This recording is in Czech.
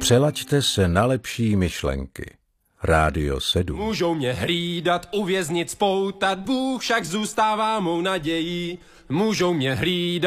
Přelaďte se na lepší myšlenky. Rádio 7. Můžou mě hlídat, uvěznit, spoutat, Bůh však zůstává mou nadějí. Můžou mě hlídat.